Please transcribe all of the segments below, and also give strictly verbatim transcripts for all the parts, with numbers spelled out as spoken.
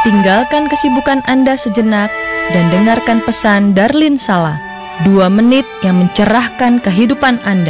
tinggalkan kesibukan Anda sejenak dan dengarkan pesan Darlin Sala, dua menit yang mencerahkan kehidupan Anda.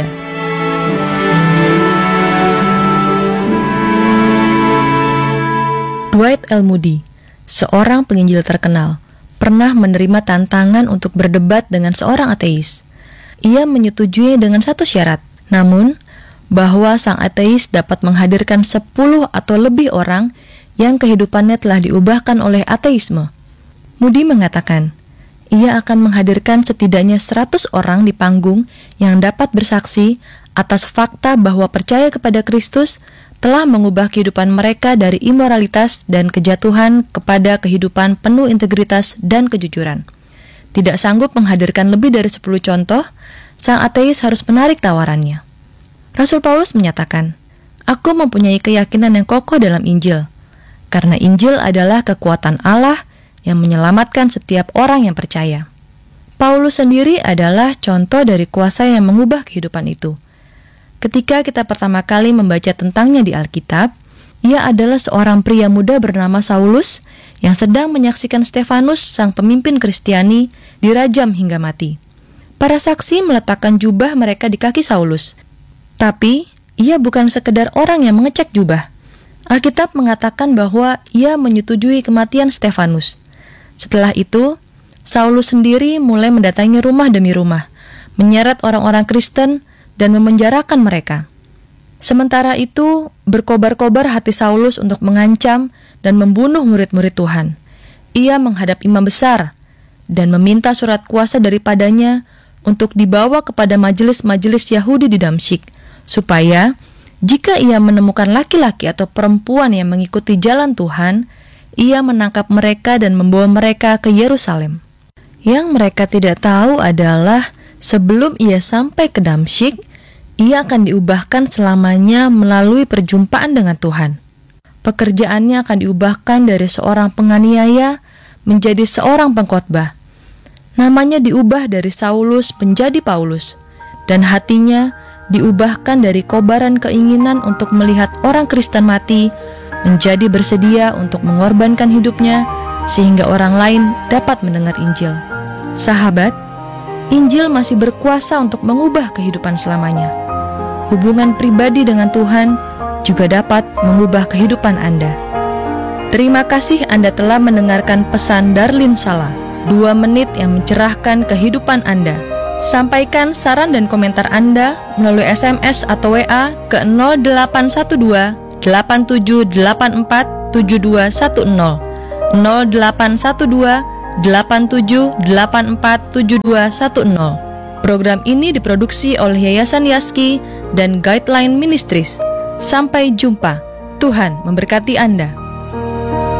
Dwight L. Moody, seorang penginjil terkenal, pernah menerima tantangan untuk berdebat dengan seorang ateis. Ia menyetujui dengan satu syarat, namun bahwa sang ateis dapat menghadirkan sepuluh atau lebih orang yang kehidupannya telah diubahkan oleh ateisme. Moody mengatakan, ia akan menghadirkan setidaknya seratus orang di panggung yang dapat bersaksi atas fakta bahwa percaya kepada Kristus telah mengubah kehidupan mereka dari imoralitas dan kejatuhan kepada kehidupan penuh integritas dan kejujuran. Tidak sanggup menghadirkan lebih dari sepuluh contoh, sang ateis harus menarik tawarannya. Rasul Paulus menyatakan, "Aku mempunyai keyakinan yang kokoh dalam Injil, karena Injil adalah kekuatan Allah yang menyelamatkan setiap orang yang percaya." Paulus sendiri adalah contoh dari kuasa yang mengubah kehidupan itu. Ketika kita pertama kali membaca tentangnya di Alkitab, ia adalah seorang pria muda bernama Saulus yang sedang menyaksikan Stefanus, sang pemimpin Kristiani, dirajam hingga mati. Para saksi meletakkan jubah mereka di kaki Saulus, tapi ia bukan sekedar orang yang mengecek jubah. Alkitab mengatakan bahwa ia menyetujui kematian Stefanus. Setelah itu, Saulus sendiri mulai mendatangi rumah demi rumah, menyeret orang-orang Kristen dan memenjarakan mereka. Sementara itu, berkobar-kobar hati Saulus untuk mengancam dan membunuh murid-murid Tuhan. Ia menghadap imam besar dan meminta surat kuasa daripadanya untuk dibawa kepada majelis-majelis Yahudi di Damsyik, supaya jika ia menemukan laki-laki atau perempuan yang mengikuti jalan Tuhan, ia menangkap mereka dan membawa mereka ke Yerusalem. Yang mereka tidak tahu adalah sebelum ia sampai ke Damsyik, ia akan diubahkan selamanya melalui perjumpaan dengan Tuhan. Pekerjaannya akan diubahkan dari seorang penganiaya menjadi seorang pengkhotbah. Namanya diubah dari Saulus menjadi Paulus, dan hatinya diubahkan dari kobaran keinginan untuk melihat orang Kristen mati menjadi bersedia untuk mengorbankan hidupnya sehingga orang lain dapat mendengar Injil. Sahabat, Injil masih berkuasa untuk mengubah kehidupan selamanya. Hubungan pribadi dengan Tuhan juga dapat mengubah kehidupan Anda. Terima kasih Anda telah mendengarkan pesan Darlin Sala, dua menit yang mencerahkan kehidupan Anda. Sampaikan saran dan komentar Anda melalui S M S atau W A ke nol delapan satu dua delapan tujuh delapan empat tujuh dua satu nol nol delapan satu dua delapan tujuh delapan empat tujuh dua satu nol. Program ini diproduksi oleh Yayasan Yaski dan Guideline Ministries. Sampai jumpa. Tuhan memberkati Anda.